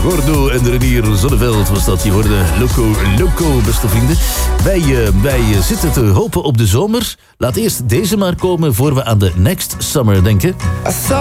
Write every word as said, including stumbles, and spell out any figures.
Gordo en Renier Zonneveld was dat. Je hoorde Loco Loco, beste vrienden. Wij, uh, wij zitten te hopen op de zomer. Laat eerst deze maar komen voor we aan de next summer denken.